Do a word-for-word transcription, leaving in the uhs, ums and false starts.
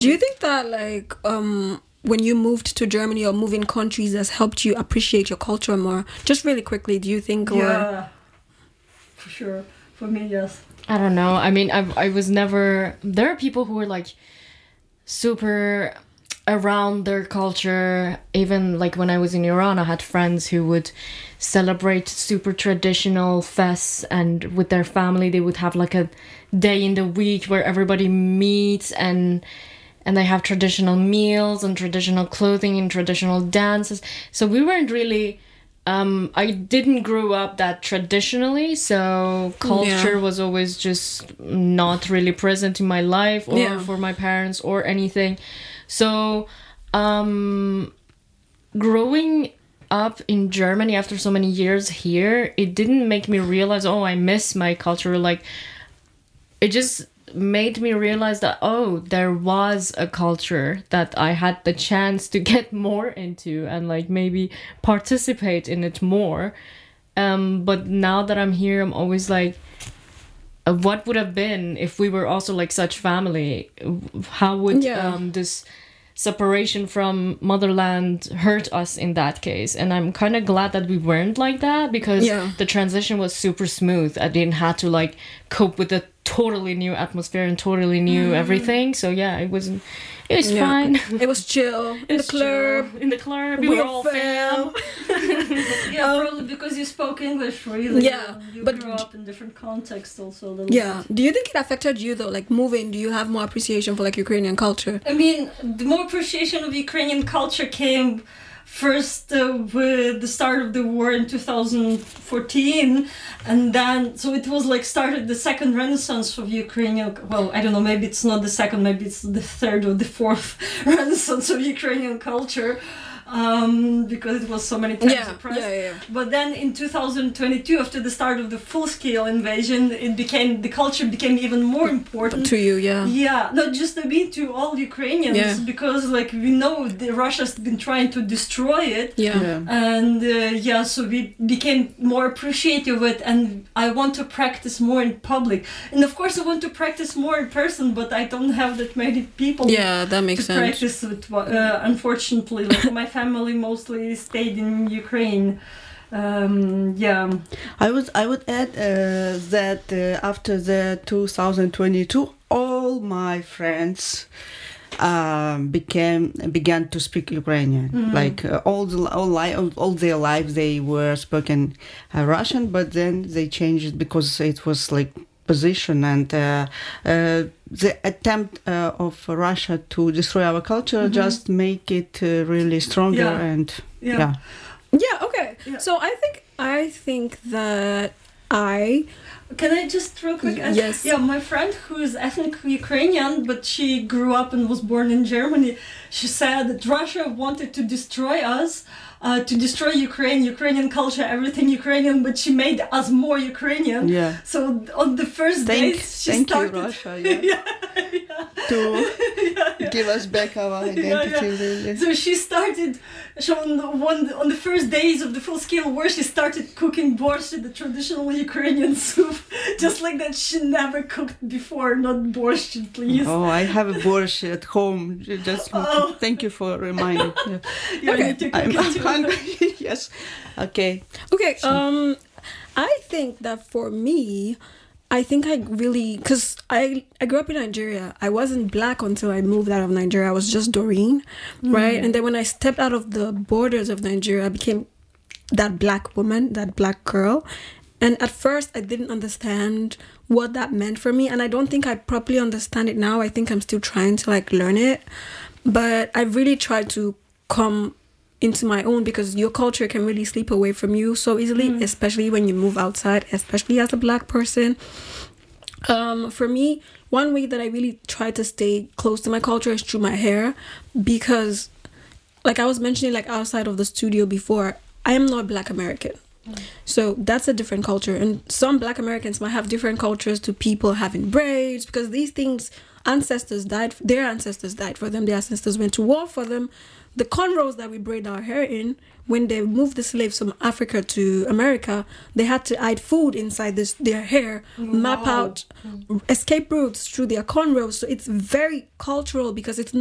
Do you think that like um when you moved to Germany or moving countries has helped you appreciate your culture more? Just really quickly, do you think? Yeah, or... for sure. For me, yes. I don't know. I mean, I I was never... There are people who are like super around their culture. Even like when I was in Iran, I had friends who would celebrate super traditional fests, and with their family they would have like a day in the week where everybody meets and and they have traditional meals and traditional clothing and traditional dances. So we weren't really um I didn't grow up that traditionally, so culture yeah. was always just not really present in my life or yeah. for my parents or anything. So um growing up in Germany after so many years here, it didn't make me realize, oh, I miss my culture. Like, it just made me realize that, oh, there was a culture that I had the chance to get more into and like maybe participate in it more. Um, but now that I'm here, I'm always like, uh, what would have been if we were also like such family? How would yeah. um, this separation from motherland hurt us in that case? And I'm kind of glad that we weren't like that, because yeah. the transition was super smooth. I didn't have to like cope with a totally new atmosphere and totally new mm. everything. So yeah, it wasn't it was yeah. fine. It was chill in the club chill. in the club we, we were all fam, fam. Yeah, um, probably because you spoke English really. Yeah, you but grew up in different contexts also a little yeah bit. Do you think it affected you though, like moving? Do you have more appreciation for like Ukrainian culture? I mean, the more appreciation of Ukrainian culture came first uh, with the start of the war in two thousand fourteen, and then so it was like started the second renaissance of Ukrainian, well, I don't know, maybe it's not the second, maybe it's the third or the fourth renaissance of Ukrainian culture, um, because it was so many times yeah, suppressed. yeah, yeah. But then in two thousand twenty-two, after the start of the full-scale invasion, it became, the culture became even more important. To you, yeah. Yeah, not just to me, to all Ukrainians, yeah. because like we know the Russia's been trying to destroy it. Yeah. yeah. And uh, yeah, so we became more appreciative of it, and I want to practice more in public. And of course I want to practice more in person, but I don't have that many people yeah, that makes to sense. practice with, uh, unfortunately. Like my family mostly stayed in Ukraine. Um, yeah. I would I would add uh, that uh, after the two thousand twenty-two, all my friends um, became began to speak Ukrainian. Mm-hmm. Like uh, all the all, li- all their life they were spoken uh, Russian, but then they changed it because it was like position and uh, uh, the attempt uh, of Russia to destroy our culture mm-hmm. just make it uh, really stronger yeah. and yeah. yeah. Yeah, okay. Yeah. So I think I think that I Can I just real quick ask? Yes. Yeah, my friend who is ethnic Ukrainian, but she grew up and was born in Germany, she said that Russia wanted to destroy us, uh, to destroy Ukraine, Ukrainian culture, everything Ukrainian, but she made us more Ukrainian. Yeah. So on the first thank, days, she thank started... you, Russia, yeah. yeah, yeah. To yeah, yeah. give us back our identity. Yeah, yeah. Really. So she started, so on the, one, on the first days of the full-scale war, she started cooking borscht, the traditional Ukrainian soup, just like that she never cooked before, not borscht, please. Oh, I have a borscht at home. Just oh. Thank you for reminding. Yeah. Yeah, okay. I'm, I'm hungry. Yes. Okay. Okay. So. Um, I think that for me, I think I really, because I, I grew up in Nigeria. I wasn't black until I moved out of Nigeria. I was just Doreen, mm. right? And then when I stepped out of the borders of Nigeria, I became that black woman, that black girl. And at first, I didn't understand what that meant for me. And I don't think I properly understand it now. I think I'm still trying to like learn it. But I really tried to come into my own, because your culture can really slip away from you so easily, mm. especially when you move outside, especially as a black person. Um, for me, one way that I really try to stay close to my culture is through my hair, because like I was mentioning, like outside of the studio before, I am not Black American. So that's a different culture. And some Black Americans might have different cultures to people having braids, because these things, ancestors died, their ancestors died for them, their ancestors went to war for them. The cornrows that we braid our hair in, when they moved the slaves from Africa to America, they had to hide food inside this their hair, wow. map out escape routes through their cornrows. So it's very cultural, because it's